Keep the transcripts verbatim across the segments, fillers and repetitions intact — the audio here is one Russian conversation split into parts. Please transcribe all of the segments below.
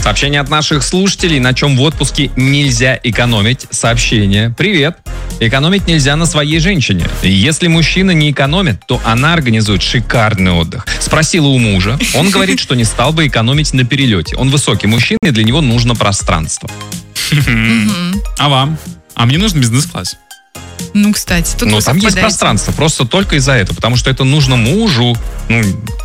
Сообщение от наших слушателей, на чем в отпуске нельзя экономить. Сообщение. Привет. Экономить нельзя на своей женщине. Если мужчина не экономит, то она организует шикарный отдых. Спросила у мужа. Он говорит, что не стал бы экономить на перелете. Он высокий мужчина, и для него нужно пространство. А вам? А мне нужен бизнес-класс. Ну, кстати, тут Ну, там есть пространство, просто только из-за этого, потому что это нужно мужу. Ну,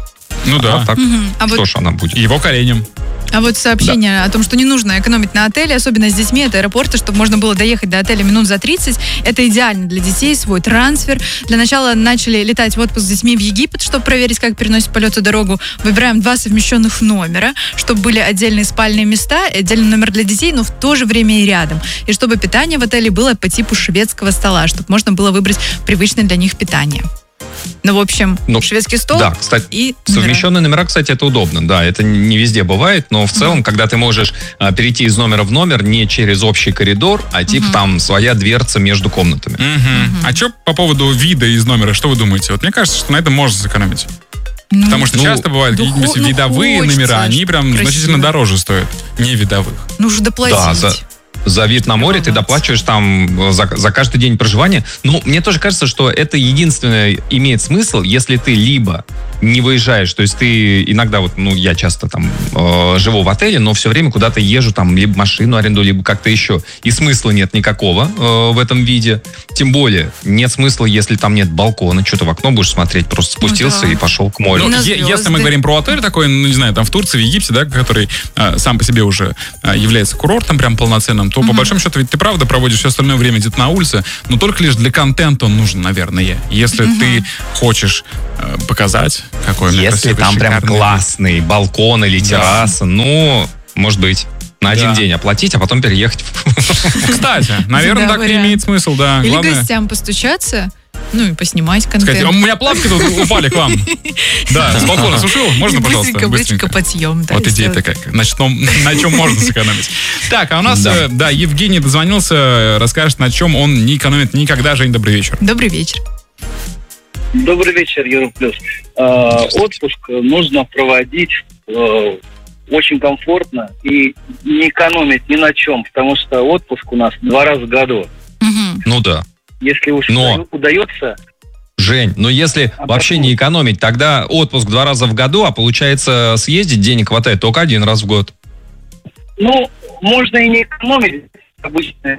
ну да. А так, угу. а что вот... ж она будет? Его коленям. А вот сообщение да. о том, что не нужно экономить на отеле, особенно с детьми, от аэропорта, чтобы можно было доехать до отеля минут за тридцать. Это идеально для детей, свой трансфер. Для начала начали летать в отпуск с детьми в Египет, чтобы проверить, как переносит полет и дорогу. Выбираем два совмещенных номера, чтобы были отдельные спальные места, отдельный номер для детей, но в то же время и рядом. И чтобы питание в отеле было по типу шведского стола, чтобы можно было выбрать привычное для них питание. Ну, в общем, ну, шведский стол да, кстати, и номера. Совмещенные номера, кстати, это удобно. Да, это не везде бывает, но в целом, mm-hmm. когда ты можешь а, перейти из номера в номер не через общий коридор, а типа mm-hmm. там своя дверца между комнатами. Mm-hmm. Mm-hmm. А что по поводу вида из номера, что вы думаете? Вот мне кажется, что на этом можно сэкономить. Ну, Потому что ну, часто бывают ну, ну, видовые хочется, номера, они прям красиво. значительно дороже стоят, не видовых. Ну, уже доплатить. Да, за... За вид на море ты доплачиваешь там за, за каждый день проживания. Ну, мне тоже кажется, что это единственное имеет смысл, если ты либо не выезжаешь, то есть ты иногда, вот, ну, я часто там э, живу в отеле, но все время куда-то езжу, там, либо машину арендую, либо как-то еще. И смысла нет никакого э, в этом виде. Тем более, нет смысла, если там нет балкона, что-то в окно будешь смотреть, просто спустился ну, да. и пошел к морю. Ну, е- если мы говорим про отель такой, ну, не знаю, там в Турции, в Египте, да, который э, сам по себе уже э, является курортом прям полноценным, то, mm-hmm. по большому счету, ведь ты правда проводишь все остальное время где-то на улице, но только лишь для контента он нужен, наверное. Если mm-hmm. ты хочешь э, показать, какой он Если красивый, там шикарный. прям классный балкон или терраса, да. ну, может быть, на один да. день оплатить, а потом переехать. Кстати, наверное, так и имеет смысл, да. Или гостям постучаться. Ну и поснимать контент. Сказать, у меня плавки тут упали к вам. Да, с балкона сушил, можно, пожалуйста? Быстренько, быстренько подъем. Вот идея такая. Значит, на чем можно сэкономить. Так, а у нас, да, Евгений дозвонился, расскажет, на чем он не экономит никогда. Жень, добрый вечер. Добрый вечер. Добрый вечер, Юра Плюс. Отпуск нужно проводить очень комфортно и не экономить ни на чем, потому что отпуск у нас два раза в году. Ну да. Если уж но, удается... Жень, но если а вообще потом... не экономить, тогда отпуск два раза в году, а получается съездить денег хватает только один раз в год. Ну, можно и не экономить. Обычно.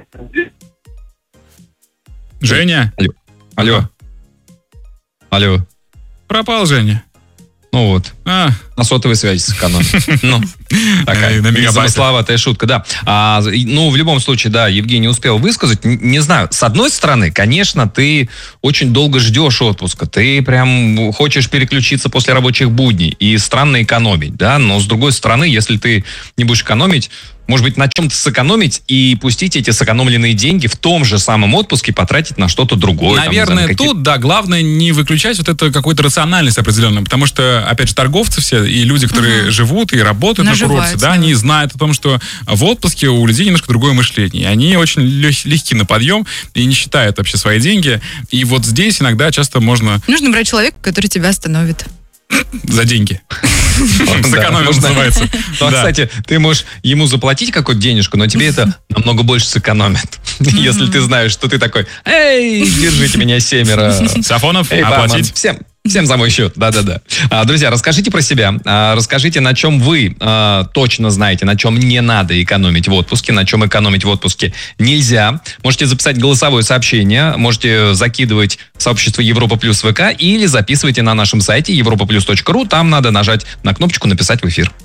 Женя? Алло. Алло. Алло. Пропал, Женя. Ну вот. А. На сотовой связи сэкономить. Ну, такая замысловатая шутка, да. А, ну, в любом случае, да, Евгений успел высказать. Не знаю, с одной стороны, конечно, ты очень долго ждешь отпуска. Ты прям хочешь переключиться после рабочих будней. И странно экономить, да. Но с другой стороны, если ты не будешь экономить, может быть, на чем-то сэкономить и пустить эти сэкономленные деньги в том же самом отпуске потратить на что-то другое. Наверное, там, тут, да, главное не выключать вот это какую-то рациональность определенную, потому что, опять же, торговцы все и люди, которые угу. живут и работают на курорте, да, они знают о том, что в отпуске у людей немножко другое мышление. И они очень легки на подъем и не считают вообще свои деньги. И вот здесь иногда часто можно... Нужно брать человека, который тебя остановит. За деньги. Сэкономил, называется. Ну, кстати, ты можешь ему заплатить какую-то денежку, но тебе это намного больше сэкономит. Если ты знаешь, что ты такой: эй, держите меня семеро. Сафонов, оплатить? Всем. Всем за мой счет, да-да-да. А, друзья, расскажите про себя. А, расскажите, на чем вы а, точно знаете, на чем не надо экономить в отпуске, на чем экономить в отпуске нельзя. Можете записать голосовое сообщение, можете закидывать в сообщество Европа Плюс ВК или записывайте на нашем сайте европа плюс точка ру. Там надо нажать на кнопочку «Написать в эфир».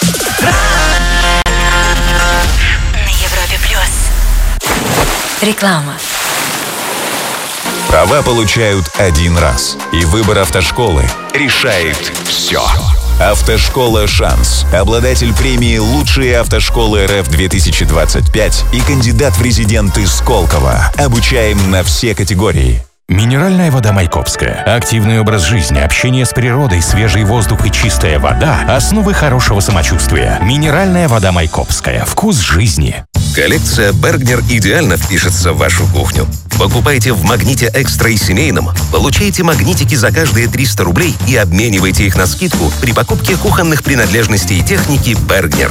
На Европе Плюс. Реклама. Права получают один раз, и выбор автошколы решает все. Автошкола «Шанс». Обладатель премии «Лучшие автошколы РФ две тысячи двадцать пять» и кандидат в резиденты Сколково. Обучаем на все категории. Минеральная вода Майкопская. Активный образ жизни, общение с природой, свежий воздух и чистая вода – основы хорошего самочувствия. Минеральная вода Майкопская. Вкус жизни. Коллекция «Бергнер» идеально впишется в вашу кухню. Покупайте в «Магните Экстра» и семейном, получайте магнитики за каждые триста рублей и обменивайте их на скидку при покупке кухонных принадлежностей и техники «Бергнер».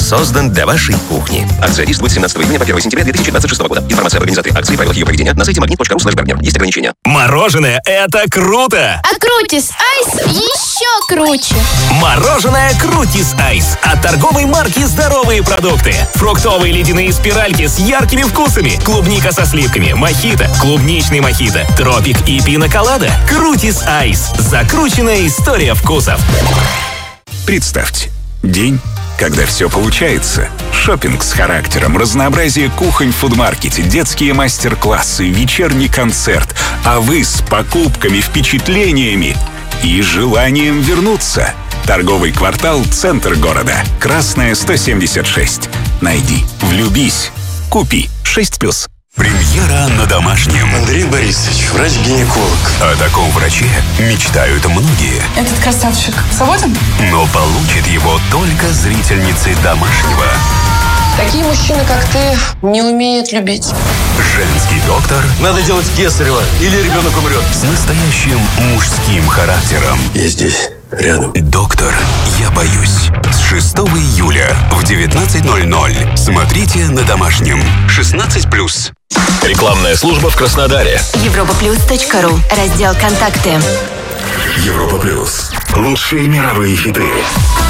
создан для вашей кухни. Акция действует с семнадцатого июня по первое сентября две тысячи двадцать шестого года. Информация об организации акции и правилах ее проведения на сайте магнит точка ру слэш бернер. Есть ограничения. Мороженое – это круто! А Крутис Айс еще круче! Мороженое Крутис Айс от торговой марки «Здоровые продукты». Фруктовые ледяные спиральки с яркими вкусами. Клубника со сливками, мохито, клубничный мохито, тропик и пина-колада. Крутис Айс. Закрученная история вкусов. Представьте, день, когда все получается. Шопинг с характером, разнообразие кухонь в фудмаркете, детские мастер-классы, вечерний концерт. А вы с покупками, впечатлениями и желанием вернуться. Торговый квартал «Центр города». Красная, сто семьдесят шесть. Найди, влюбись, купи. шесть плюс. Премьера на домашнем. Андрей Борисович, врач-гинеколог. О таком враче мечтают многие. Этот красавчик свободен? Но получит его только зрительницы домашнего. Такие мужчины, как ты, не умеют любить. Женский доктор. Надо делать кесарево, или ребенок умрет. С настоящим мужским характером. Я здесь, рядом. Доктор, я боюсь. С шестого июля в девятнадцать ноль ноль. Смотрите на домашнем. шестнадцать плюс. Рекламная служба в Краснодаре. европа плюс точка ру. Раздел «Контакты». Европа плюс. Лучшие мировые хиты.